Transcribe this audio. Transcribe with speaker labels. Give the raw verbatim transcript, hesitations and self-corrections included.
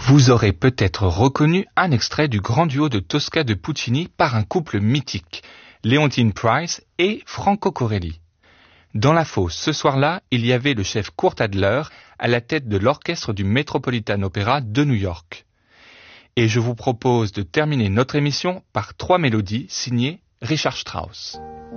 Speaker 1: Vous aurez peut-être reconnu un extrait du grand duo de Tosca de Puccini par un couple mythique, Leontyne Price et Franco Corelli. Dans la fosse, ce soir-là, il y avait le chef Kurt Adler à la tête de l'orchestre du Metropolitan Opera de New York. Et je vous propose de terminer notre émission par trois mélodies signées Richard Strauss.